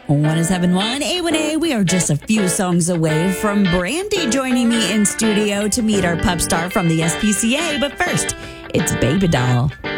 1071 A1A. We are just a few songs away from Brandy joining me in studio to meet our pop star from the SPCA. But first, it's Baby Doll.